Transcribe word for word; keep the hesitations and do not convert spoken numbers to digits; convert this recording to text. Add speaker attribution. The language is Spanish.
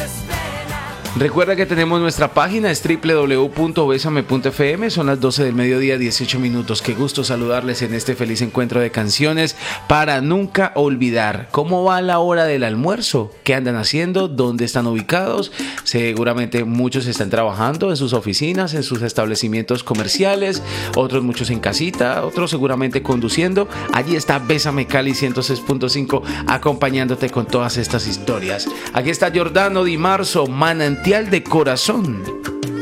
Speaker 1: Recuerda que tenemos nuestra página, es doble u doble u doble u punto besame punto efe eme. Son las doce del mediodía, dieciocho minutos. Qué gusto saludarles en este feliz encuentro de canciones para nunca olvidar. ¿Cómo va la hora del almuerzo? ¿Qué andan haciendo? ¿Dónde están ubicados? Seguramente muchos están trabajando en sus oficinas, en sus establecimientos comerciales, otros muchos en casita, otros seguramente conduciendo. Allí está Bésame Cali ciento seis punto cinco acompañándote con todas estas historias. Aquí está Jordano Di Marzo, Manantial de Corazón.